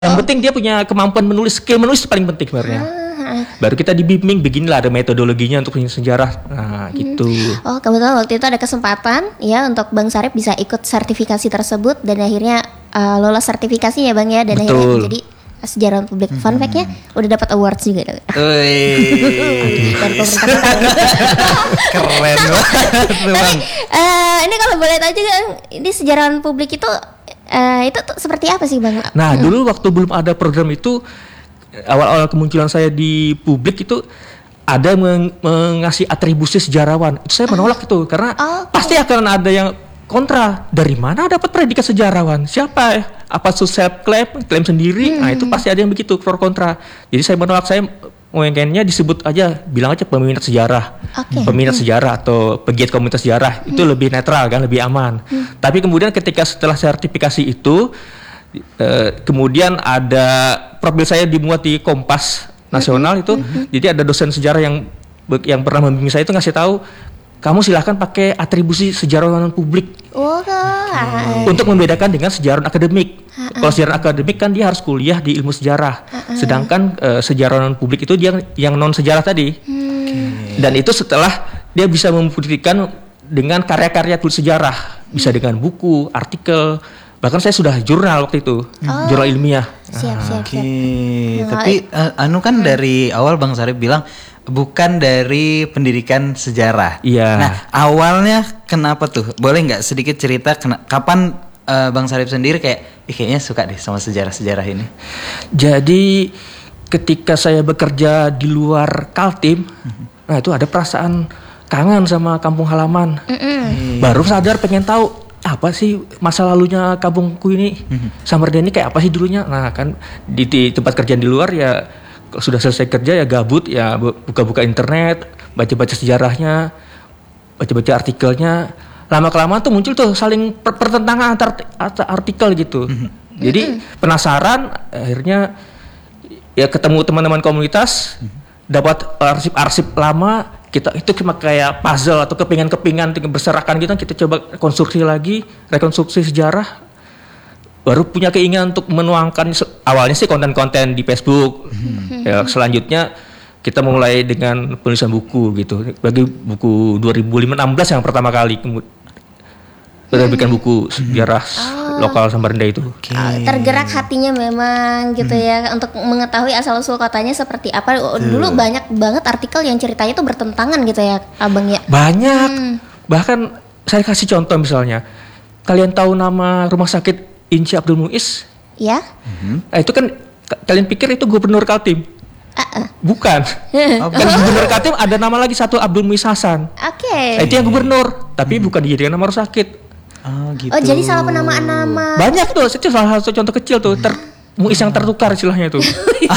Yang penting dia punya kemampuan menulis, skill menulis paling penting sebenarnya. Baru kita dibimbing, beginilah ada metodologinya untuk sejarah. Nah, gitu. Oh, kebetulan waktu itu ada kesempatan ya untuk Bang Sarip bisa ikut sertifikasi tersebut dan akhirnya lolos sertifikasi ya Bang ya, dan Betul. akhirnya jadi sejarawan publik. Fun fact-nya udah dapat awards juga. Dari pemerintah kota. Keren banget tuh, Bang. Ini kalau boleh tahu juga, ini sejarawan publik itu tuh seperti apa sih Bang? Nah, dulu waktu belum ada program itu, awal-awal kemunculan saya di publik itu ada mengasih atribusi sejarawan. Itu saya menolak itu karena pasti akan ada yang kontra. Dari mana dapat predikat sejarawan? Siapa ya? Apa self klaim sendiri? Nah, itu pasti ada yang begitu pro kontra. Jadi saya menolak, saya pengennya disebut aja, bilang aja peminat sejarah. Peminat sejarah atau pegiat komunitas sejarah. Itu lebih netral kan, lebih aman. Tapi kemudian ketika setelah sertifikasi itu kemudian ada profil saya dimuat di Kompas Nasional itu. Jadi ada dosen sejarah yang pernah membimbing saya itu ngasih tahu, kamu silahkan pakai atribusi sejarawan publik untuk membedakan dengan sejarawan akademik. Kalau sejarawan akademik kan dia harus kuliah di ilmu sejarah, sedangkan sejarawan publik itu dia yang non sejarah tadi. Dan itu setelah dia bisa membuktikan dengan karya-karya tulis sejarah, bisa dengan buku, artikel, bahkan saya sudah jurnal waktu itu, jurnal ilmiah. Siap. Tapi kan dari awal Bang Sarip bilang bukan dari pendidikan sejarah. Iya. Nah, awalnya kenapa tuh? Boleh nggak sedikit cerita kapan Bang Sarip sendiri kayaknya suka deh sama sejarah-sejarah ini? Jadi ketika saya bekerja di luar Kaltim, nah itu ada perasaan kangen sama kampung halaman. Baru sadar pengen tahu apa sih masa lalunya kampungku ini, Samarinda ini kayak apa sih dulunya. Nah kan di tempat kerjaan di luar ya, kalau sudah selesai kerja ya gabut ya, buka-buka internet, baca-baca sejarahnya, baca-baca artikelnya. Lama-kelamaan tuh muncul tuh saling pertentangan antar artikel gitu. Jadi penasaran, akhirnya ya ketemu teman-teman komunitas, dapat arsip-arsip lama. Kita itu cuma kayak puzzle atau kepingan-kepingan berserakan gitu, kita coba rekonstruksi sejarah. Baru punya keinginan untuk menuangkan, awalnya sih konten-konten di Facebook. Ya, selanjutnya kita mulai dengan penulisan buku gitu. Bagi buku 2016 yang pertama kali bikin buku sejarah lokal Samarinda itu. Tergerak hatinya memang gitu ya untuk mengetahui asal-usul kotanya seperti apa. Dulu banyak banget artikel yang ceritanya tuh bertentangan gitu ya Abang ya. Banyak. Bahkan saya kasih contoh misalnya, kalian tahu nama rumah sakit Inci Abdul Muiz? Ya. Nah, itu kan kalian pikir itu gubernur Kaltim? Bukan. Kan gubernur Kaltim ada nama lagi satu, Abdul Muiz Hasan. Nah, itu yang gubernur, tapi bukan dijadikan nama rumah sakit. Gitu. Oh, jadi salah penamaan nama. Banyak tuh, itu salah satu contoh kecil tuh. Muiz yang tertukar istilahnya tuh.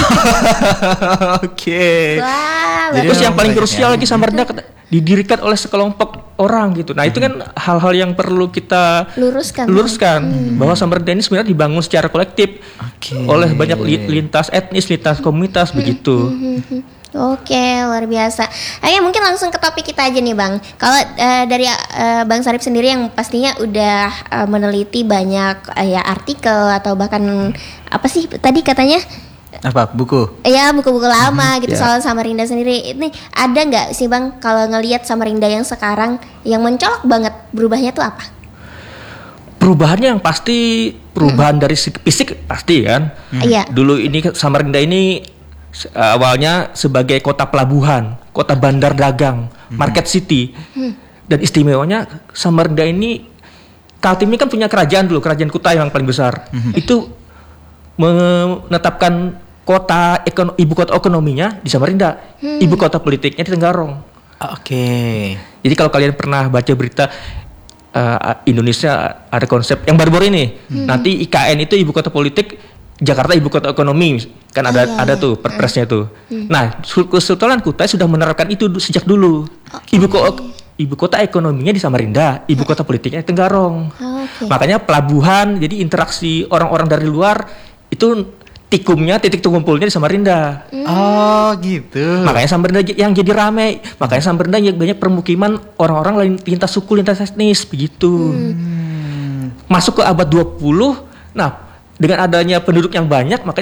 Wah, Terus yang paling krusial lagi, Samarinda didirikan oleh sekelompok orang gitu. Nah itu kan hal-hal yang perlu kita luruskan. Bahwa Samarinda ini sebenarnya dibangun secara kolektif oleh banyak lintas etnis, lintas komunitas begitu. Oke, luar biasa. Ayo mungkin langsung ke topik kita aja nih Bang. Kalau dari Bang Sarip sendiri yang pastinya udah meneliti banyak ya artikel atau bahkan apa sih tadi katanya? Apa? Buku? Ya, buku-buku lama gitu soal Samarinda sendiri. Ini ada nggak sih Bang kalau ngelihat Samarinda yang sekarang yang mencolok banget, berubahnya tuh apa? Perubahannya yang pasti perubahan dari fisik pasti kan. Iya. Dulu ini Samarinda ini awalnya sebagai kota pelabuhan, kota bandar dagang, market city. Dan istimewanya Samarinda ini, Kaltim ini kan punya kerajaan dulu, kerajaan Kutai yang paling besar. Itu menetapkan ibu kota ekonominya di Samarinda, ibu kota politiknya di Tenggarong. Jadi kalau kalian pernah baca berita Indonesia ada konsep yang baru-baru ini, nanti IKN itu ibu kota politik, Jakarta ibu kota ekonomi, kan ada tuh perpresnya tuh. Nah, Kesultanan Kutai sudah menerapkan itu sejak dulu. Ibu kota ekonominya di Samarinda, ibu kota politiknya di Tenggarong. Makanya pelabuhan, jadi interaksi orang-orang dari luar itu titik kumpulnya di Samarinda. Gitu. Makanya Samarinda yang jadi ramai, makanya Samarinda banyak permukiman orang-orang lintas suku, lintas etnis begitu. Masuk ke abad 20, nah dengan adanya penduduk yang banyak, maka